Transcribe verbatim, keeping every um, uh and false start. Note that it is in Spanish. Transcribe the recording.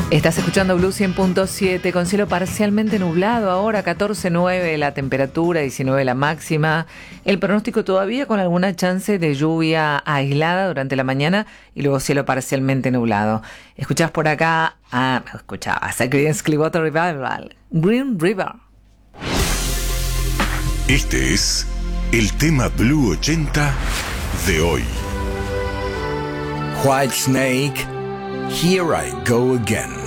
Estás escuchando Blue cien punto siete con cielo parcialmente nublado ahora, catorce nueve la temperatura, diecinueve la máxima. El pronóstico todavía con alguna chance de lluvia aislada durante la mañana y luego cielo parcialmente nublado. Escuchás por acá, ah, escuchabas a Creedence Clearwater Revival, Green River. Este es el tema Blue ochenta de hoy. Whitesnake, Here I Go Again.